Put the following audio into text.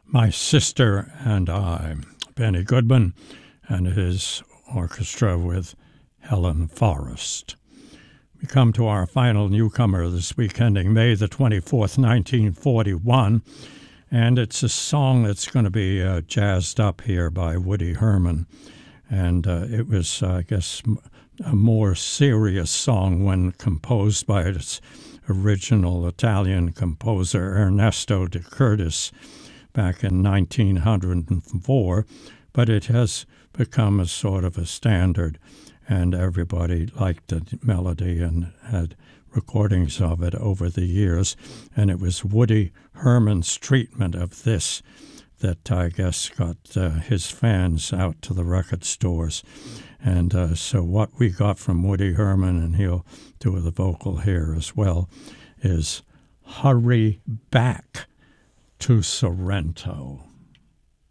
My Sister and I, Benny Goodman and his orchestra with Helen Forrest. We come to our final newcomer this week, ending May the 24th, 1941, and it's a song that's going to be jazzed up here by Woody Herman. And it was, I guess, a more serious song when composed by its original Italian composer Ernesto de Curtis back in 1904, but it has become a sort of a standard, and everybody liked the melody and had recordings of it over the years. And it was Woody Herman's treatment of this that I guess got his fans out to the record stores. And so what we got from Woody Herman, and he'll do the vocal here as well, is Hurry Back to Sorrento.